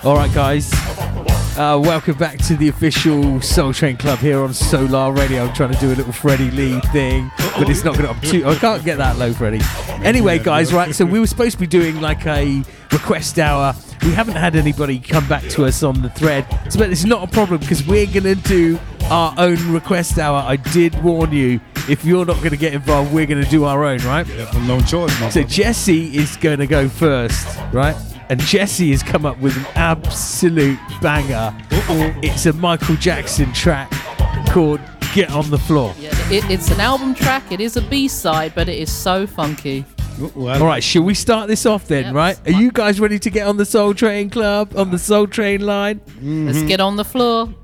All right, guys. Welcome back to the official Soul Train Club here on Solar Radio. I'm trying to do a little Freddie Lee thing, but it's not going to. I can't get that low, Freddie. Anyway, guys, right. So we were supposed to be doing like a request hour. We haven't had anybody come back to us on the thread, but it's not a problem because we're going to do our own request hour. I did warn you. If you're not going to get involved, we're going to do our own, right? Yeah, no choice, man. So Jesse is going to go first, right? And Jesse has come up with an absolute banger. It's a Michael Jackson track called Get on the Floor. Yeah, it's an album track. It is a B-side, but it is so funky. All right, shall we start this off then, Yep. right? Are you guys ready to get on the Soul Train Club, on the Soul Train line? Let's get on the floor.